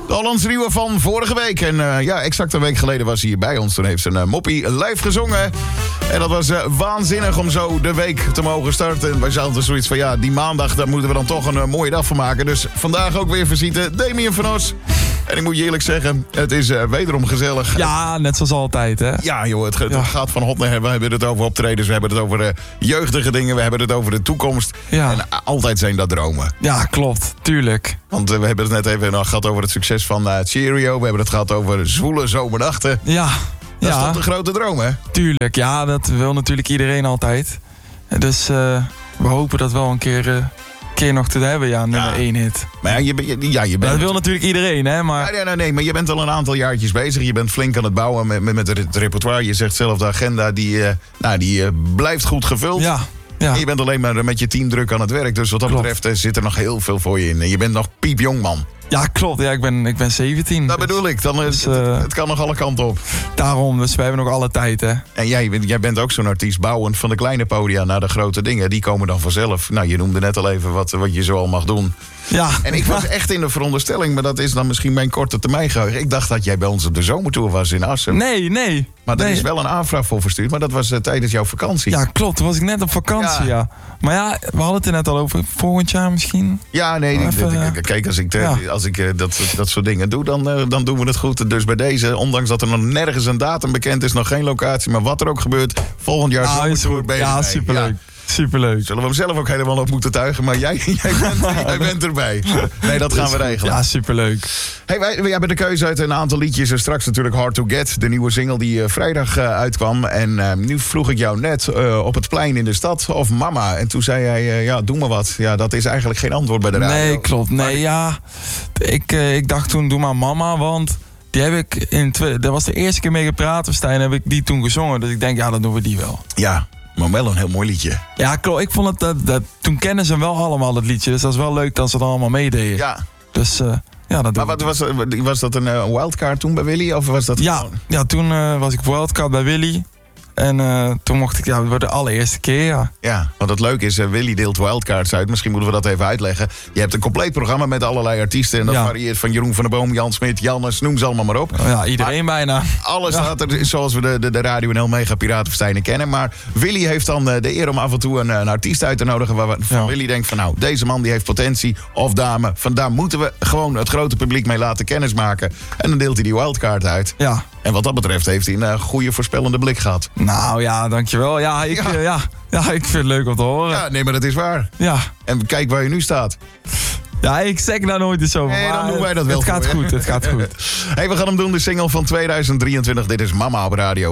De Hollandse nieuwe van vorige week. En exact een week geleden was hij hier bij ons. Toen heeft ze een moppie live gezongen. En dat was waanzinnig om zo de week te mogen starten. En wij zaten zoiets van, die maandag, daar moeten we dan toch een mooie dag van maken. Dus vandaag ook weer visite Damien van Os. En ik moet je eerlijk zeggen, het is wederom gezellig. Ja, net zoals altijd, hè? Ja, joh, het gaat van hot naar her. We hebben het over optredens, we hebben het over jeugdige dingen, we hebben het over de toekomst. Ja. En altijd zijn dat dromen. Ja, klopt, tuurlijk. Want we hebben het net even gehad over het succes van Cheerio. We hebben het gehad over zwoele zomernachten. Ja. Dat is toch de grote droom, hè? Tuurlijk, ja, dat wil natuurlijk iedereen altijd. Dus we hopen dat wel een keer nog te hebben, nummer 1 hit. Maar je bent... Dat wil natuurlijk iedereen, hè, maar... Nee, maar je bent al een aantal jaartjes bezig. Je bent flink aan het bouwen met het repertoire. Je zegt zelf, de agenda, die blijft goed gevuld. Ja. En je bent alleen maar met je team druk aan het werk. Dus wat dat betreft zit er nog heel veel voor je in. En je bent nog piepjong, man. Ja, klopt. Ja, ik ben 17. Dat bedoel ik. Dan het kan nog alle kanten op. Daarom, dus wij hebben nog alle tijd, hè. En jij bent ook zo'n artiest, bouwend van de kleine podia naar de grote dingen. Die komen dan vanzelf. Nou, je noemde net al even wat je zo al mag doen. Ja. En ik was echt in de veronderstelling, maar dat is dan misschien mijn korte termijn geheugen. Ik dacht dat jij bij ons op de zomertour was in Assen. Nee. Maar daar is wel een aanvraag voor verstuurd, maar dat was tijdens jouw vakantie. Ja, klopt. Toen was ik net op vakantie, ja. Maar ja, we hadden het er net al over. Volgend jaar misschien? Ja, nee. Kijk, als ik dat soort dingen doe, dan doen we het goed. Dus bij deze, ondanks dat er nog nergens een datum bekend is, nog geen locatie, maar wat er ook gebeurt, volgend jaar zomertour ben je erbij. Superleuk. Ja. Superleuk. Zullen we hem zelf ook helemaal op moeten tuigen, maar jij bent erbij. Nee, dat gaan we regelen. Ja, superleuk. Hey, wij hebben de keuze uit een aantal liedjes. En straks natuurlijk Hard to Get, de nieuwe single die vrijdag uitkwam. En nu vroeg ik jou net op het plein in de stad of Mama. En toen zei jij, doe maar wat. Ja, dat is eigenlijk geen antwoord bij de radio. Nee, klopt. Nee, ik dacht toen, doe maar Mama, want... Die heb ik dat was de eerste keer mee gepraat, Stijn, heb ik die toen gezongen. Dus ik denk, dan doen we die wel. Ja, maar wel een heel mooi liedje. Ja, klopt. Ik vond het, toen kennen ze hem wel allemaal, het liedje. Dus dat is wel leuk dat ze het allemaal meededen. Ja. Dus, dat maar wat was dat een wildcard toen bij Willy? Of was dat ja, toen was ik wildcard bij Willy. En toen mocht ik, voor de allereerste keer, Ja, want het leuke is, Willy deelt wildcards uit. Misschien moeten we dat even uitleggen. Je hebt een compleet programma met allerlei artiesten. En dat varieert van Jeroen van der Boom, Jan Smit, Jannes, noem ze allemaal maar op. Ja, iedereen bijna. Alles staat er zoals we de Radio NL Mega Piratenfestijnen kennen. Maar Willy heeft dan de eer om af en toe een artiest uit te nodigen. Waarvan Willy denkt van, deze man die heeft potentie. Of dame, vandaar moeten we gewoon het grote publiek mee laten kennismaken. En dan deelt hij die wildcard uit. Ja. En wat dat betreft heeft hij een goede voorspellende blik gehad. Nou ja, dankjewel. Ja, ik vind het leuk om te horen. Ja, nee, maar dat is waar. Ja. En kijk waar je nu staat. Ja, ik zeg daar nooit eens over. Nee, dan doen wij dat wel. Het gaat goed. Hey, we gaan hem doen, de single van 2023. Dit is Mama op radio.